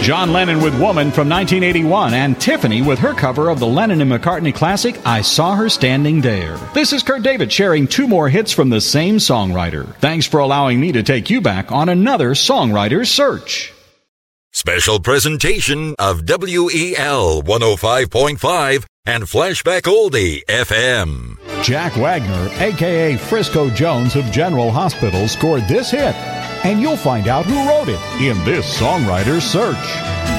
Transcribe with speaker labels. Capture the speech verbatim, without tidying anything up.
Speaker 1: John Lennon with Woman from nineteen eighty-one, and Tiffany with her cover of the Lennon and McCartney classic, I Saw Her Standing There. This is Kurt David sharing two more hits from the same songwriter. Thanks for allowing me to take you back on another songwriter's search.
Speaker 2: Special presentation of W E L one oh five point five and Flashback Oldie F M.
Speaker 1: Jack Wagner, a k a. Frisco Jones of General Hospital, scored this hit, and you'll find out who wrote it in this songwriter's search.